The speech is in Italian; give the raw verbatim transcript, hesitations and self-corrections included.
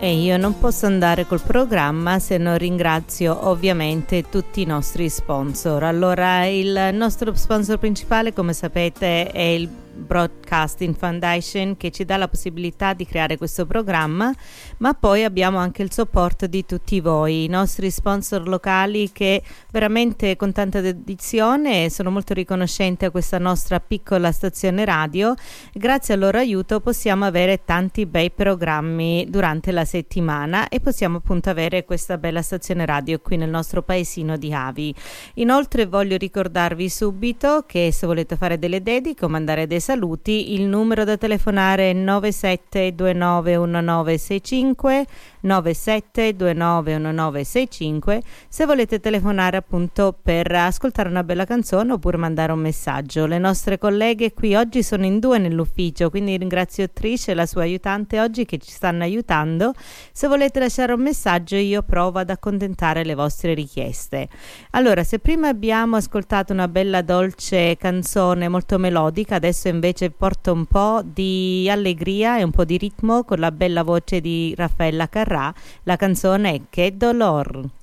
E io non posso andare col programma se non ringrazio ovviamente tutti i nostri sponsor. Allora, il nostro sponsor principale, come sapete, è il Broadcasting Foundation, che ci dà la possibilità di creare questo programma, ma poi abbiamo anche il supporto di tutti voi, i nostri sponsor locali, che veramente con tanta dedizione sono molto riconoscenti a questa nostra piccola stazione radio. Grazie al loro aiuto possiamo avere tanti bei programmi durante la settimana e possiamo appunto avere questa bella stazione radio qui nel nostro paesino di Avi. Inoltre voglio ricordarvi subito che se volete fare delle dediche o mandare dei saluti, il numero da telefonare è nove sette due nove uno nove sei cinque, nove sette due nove uno nove sei cinque, se volete telefonare appunto per ascoltare una bella canzone oppure mandare un messaggio. Le nostre colleghe qui oggi sono in due nell'ufficio, quindi ringrazio Trish e la sua aiutante oggi che ci stanno aiutando. Se volete lasciare un messaggio io provo ad accontentare le vostre richieste. Allora, se prima abbiamo ascoltato una bella dolce canzone molto melodica, adesso invece porto un po' di allegria e un po' di ritmo con la bella voce di Raffaella Carrà. La canzone è Che Dolor.